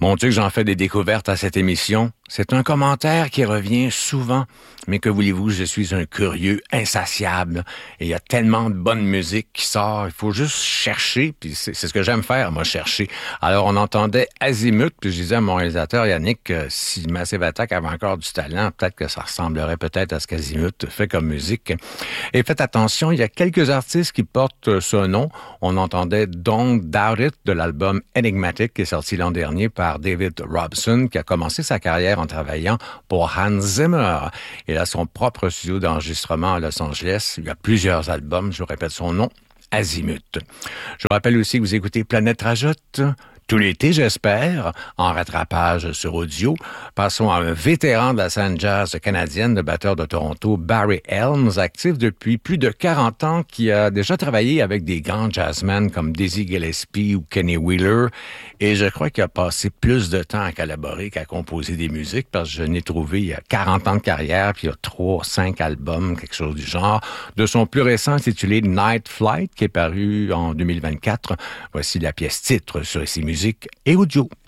Mon Dieu, que j'en fais des découvertes à cette émission. C'est un commentaire qui revient souvent. Mais que voulez-vous, je suis un curieux insatiable. Et il y a tellement de bonne musique qui sort. Il faut juste chercher. Puis c'est ce que j'aime faire, moi, chercher. Alors, on entendait Azimut. Puis je disais à mon réalisateur, Yannick, si Massive Attack avait encore du talent, peut-être que ça ressemblerait peut-être à ce qu'Azimut fait comme musique. Et faites attention, il y a quelques artistes qui portent ce nom. On entendait Don't Doubt It de l'album Enigmatic qui est sorti l'an dernier par David Robson, qui a commencé sa carrière en travaillant pour Hans Zimmer. Il a son propre studio d'enregistrement à Los Angeles. Il y a plusieurs albums, je vous répète son nom, Azimut. Je vous rappelle aussi que vous écoutez Planète Rajoute tout l'été, j'espère, en rattrapage sur audio. Passons à un vétéran de la scène jazz canadienne, le batteur de Toronto, Barry Helms, actif depuis plus de 40 ans, qui a déjà travaillé avec des grands jazzmen comme Dizzy Gillespie ou Kenny Wheeler. Et je crois qu'il a passé plus de temps à collaborer qu'à composer des musiques, parce que je n'ai trouvé il y a 40 ans de carrière, puis il y a 3-5 albums, quelque chose du genre. De son plus récent intitulé Night Flight, qui est paru en 2024, voici la pièce titre sur ici musique et audio.